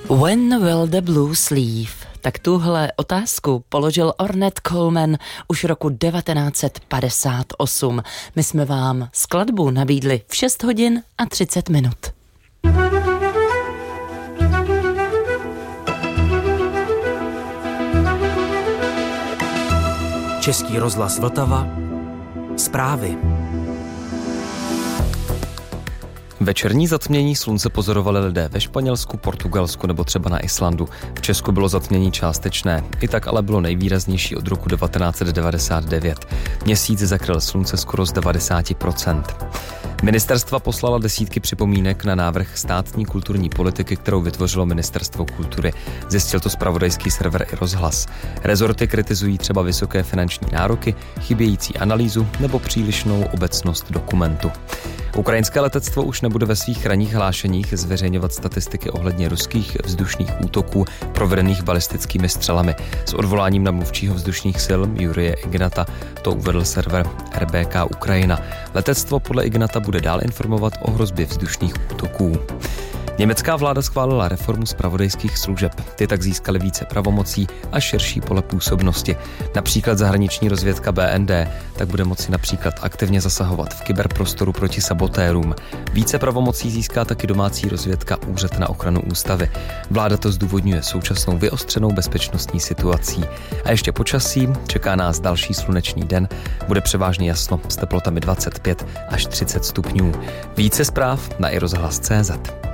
When will the blues leave? Tak tuhle otázku položil Ornette Coleman už roku 1958. My jsme vám skladbu nabídli v 6 hodin a 30 minut. Český rozhlas Vltava. Zprávy. Večerní zatmění slunce pozorovali lidé ve Španělsku, Portugalsku nebo třeba na Islandu. V Česku bylo zatmění částečné, i tak ale bylo nejvýraznější od roku 1999. Měsíc zakryl slunce skoro z 90%. Ministerstva poslala desítky připomínek na návrh státní kulturní politiky, kterou vytvořilo Ministerstvo kultury. Zjistil to zpravodajský server i Rozhlas. Rezorty kritizují třeba vysoké finanční nároky, chybějící analýzu nebo přílišnou obecnost dokumentu. Ukrajinské letectvo už nebude ve svých ranních hlášeních zveřejňovat statistiky ohledně ruských vzdušných útoků provedených balistickými střelami. S odvoláním na mluvčího vzdušných sil Jurije Ignata to uvedl server RBK Ukrajina. Letectvo podle Ignata bude dál informovat o hrozbě vzdušných útoků. Německá vláda schválila reformu zpravodajských služeb. Ty tak získaly více pravomocí a širší pole působnosti. Například zahraniční rozvědka BND tak bude moci například aktivně zasahovat v kyberprostoru proti sabotérům. Více pravomocí získá taky domácí rozvědka Úřad na ochranu ústavy. Vláda to zdůvodňuje současnou vyostřenou bezpečnostní situací. A ještě počasí, čeká nás další slunečný den, bude převážně jasno s teplotami 25 až 30 stupňů. Více zpráv na iRozhlas.cz.